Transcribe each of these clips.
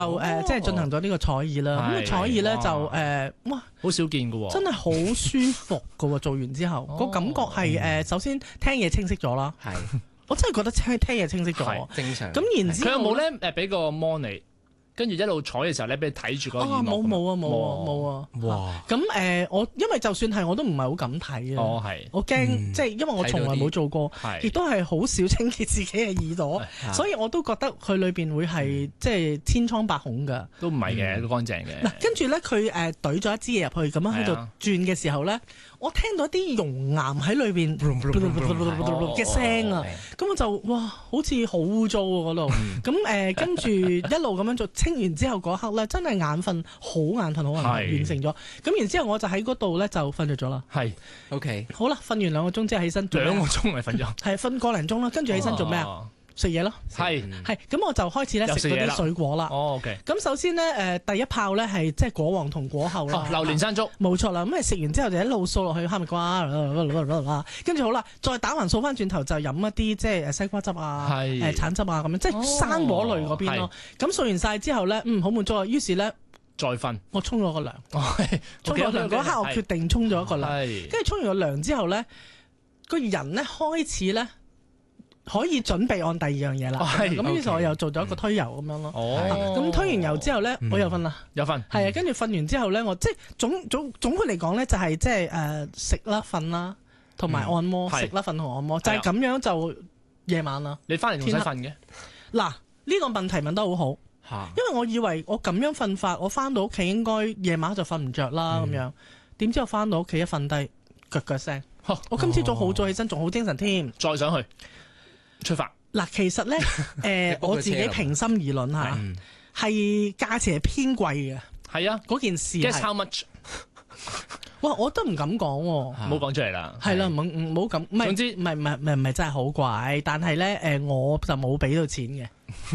即係進行咗呢個採耳啦。咁採耳咧就哇， 好少見㗎喎， 真係好舒服㗎喎！做完之後個感覺係首先聽嘢清晰咗啦。 係， 我真係覺得聽嘢清晰咗。 正常。 咁然之後佢有冇咧俾個 mon 你？跟住一路坐嘅時候咧，俾你睇住嗰個耳幕。 冇啊！哇！咁我因為就算係我都唔係好敢睇啊。 哦，係。 我驚即係因為我從來冇做過，亦都係好少清潔自己嘅耳朵，所以我都覺得佢裏邊會係即係千瘡百孔㗎。 都唔係嘅，都乾淨嘅。 嗱，跟住咧佢懟咗一支嘢入去，咁樣喺度轉嘅時候咧，我聽到一啲熔岩喺裏邊嘅聲啊，咁我就哇，好似好污糟喎嗰度。咁跟住一路咁樣做。清完之後嗰刻咧，真係眼瞓，好眼瞓，完成咗。咁然之後我就喺嗰度咧就瞓着咗啦。 係 ，OK。 好啦，瞓完2個鐘之後起身做 2個鐘咪瞓咗。 係瞓個零鐘啦，跟住起身做咩啊？食嘢咯。 係， 咁我就開始咧食嗰啲水果啦。 哦 ，OK。 咁首先咧第一炮咧係即係果皇同果後啦。 榴蓮山竹。冇錯啦，咁係食完之後就一路掃落去哈密瓜，跟住好啦，再打橫掃翻轉頭就飲一啲即係西瓜汁啊、橙汁啊咁樣，即係生果類嗰邊咯。咁掃完晒之後咧，好滿足啊，於是咧再瞓。我沖咗個涼，沖咗涼嗰刻我決定沖咗一個涼，跟住沖完個涼之後咧，個人咧開始咧。可以準備按第二樣嘢啦，咁於是我又做咗一個推油咁樣咯。咁推完油之後咧，我又瞓啦。 有瞓。 係啊，跟住瞓完之後咧，我即係總括嚟講咧，就係即係食啦、瞓啦，同埋按摩。食啦、瞓同按摩，就係咁樣就夜晚啦。 你翻嚟仲使瞓嘅？嗱， 呢個問題問得好好，因為我以為我咁樣瞓法，我翻到屋企應該夜晚就瞓唔着啦咁樣。點知我翻到屋企一瞓低，腳聲。我今朝早好早起身，仲好精神添。 再上去。出發嗱，其實咧，我自己平心而論嚇，係價錢係偏貴嘅。 係啊， 嗰件事。 Guess how much？ 哇，我都唔敢講喎。 冇講出嚟啦。 係啦，唔好咁。總之唔係真係好貴，但係咧我就冇俾到錢嘅。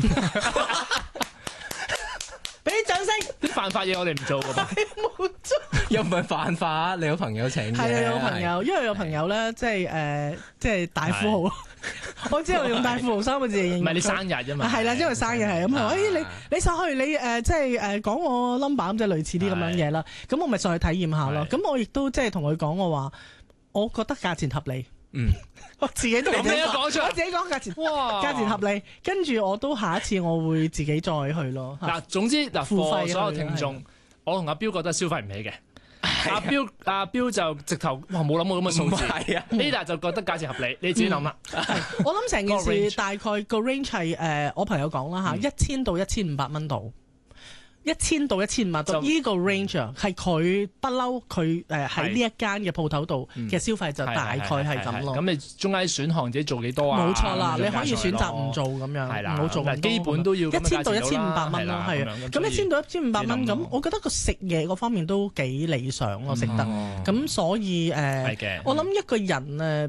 俾啲掌聲！ 啲犯法嘢我哋唔做㗎嘛。 冇做。 又唔係犯法，你有朋友請嘅。 係啊，有朋友，因為有朋友咧，即係大富豪。我知道用大富豪3個字嚟形容。 唔係你生日啫嘛。 係啦，因為生日係咁啊！你上去你即係講我 number 咁，即係類似啲咁樣嘢啦。咁我咪上去體驗下咯。咁我亦都即係同佢講我話，我覺得價錢合理。我自己都咁樣講出嚟，我自己講價錢，價錢合理。跟住我都下一次我會自己再去咯。 嗱，總之嗱， 付費所有聽眾，我同阿彪覺得消費唔起嘅。阿彪就直頭哇冇諗過咁嘅數字，Ada 就覺得價錢合理，你自己諗啦。 我諗成件事大概個 range 係我朋友講啦嚇，1000到1500蚊度。1000到1500度，呢個 range 啊，係佢不嬲，佢喺呢一間嘅鋪頭度嘅消費就大概係咁咯。 咁你中間選項自己做幾多啊？ 冇錯啦，你可以選擇唔做咁樣，唔好做咁多。 基本都要 1000到1500蚊咯，係啊。咁1000到1500蚊，咁我覺得個食嘢嗰方面都幾理想咯，食得。咁所以我諗一個人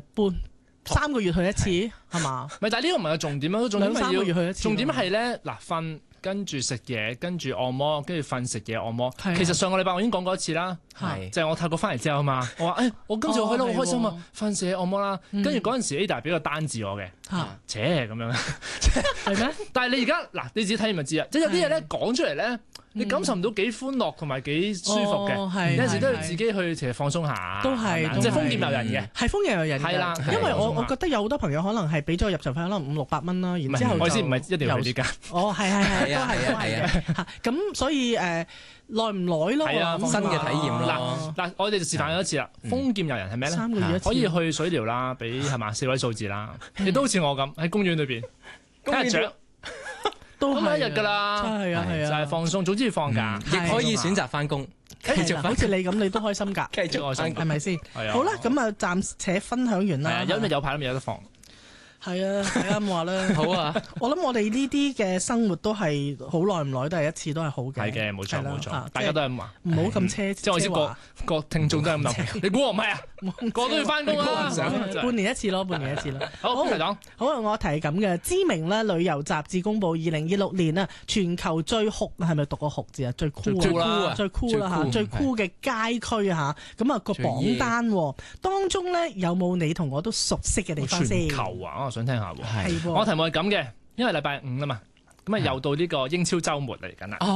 3個月去一次係嘛？ 咪但係呢個唔係個重點啊，重點係 2-3個月去一次。 重點係咧嗱瞓。跟住食嘢，跟住按摩，跟住瞓食嘢按摩。其實上個禮拜我已經講過一次啦，就係我泰國翻嚟之後嘛，我話我今次我去得好開心啊，瞓食嘢按摩啦。跟住嗰陣時 Ada 俾個單字我嘅，扯咁樣， 係咩？ 但係你而家嗱你自己睇咪知啊，即係有啲嘢咧講出嚟咧，你感受唔到幾歡樂同埋幾舒服嘅，有陣時都要自己去其實放鬆下， 都係即係豐儉由人嘅， 係豐儉由人嘅， 係啦， 因為我覺得有好多朋友可能係俾咗入場費可能500-600蚊啦，然之後我意思唔係一定要去呢間， 係都係咁所以耐唔耐咯， 新嘅體驗咯。 嗱，我哋就示範咗一次啦。豐儉由人係咩咧？3 個月一次， 可以去水療啦，俾係嘛4位數字啦。亦都好似我咁喺公園裏邊，睇下雀，都一日㗎啦。 係啊， 就係放鬆。總之要放假， 亦可以選擇翻工。 繼續好似你咁，你都開心㗎。 繼續開心， 係咪先？好啦，咁啊，暫且分享完啦。 因為有排都未有得放。 係啊，係咁話啦。 好啊， 我諗我哋呢啲嘅生活都係好耐唔耐都係一次都係好嘅。 係嘅，冇錯冇錯，大家都係咁話。 唔好咁奢侈。 即係我知個聽眾都係咁諗。你估我唔係啊？個都要翻工啦。 半年一次咯，半年一次咯。 好，邊個講？ 好啊，我提咁嘅知名咧旅遊雜誌公佈2026年啊，全球最酷係咪讀個酷字啊？最酷啦，最酷啦嚇，最酷嘅街區啊嚇。咁啊個榜單當中咧有冇你同我都熟悉嘅地方先？ 全球啊！我想聽下喎。 係喎。 我題目係咁嘅，因為禮拜5啦嘛， 咁啊又到呢個英超週末嚟緊啦。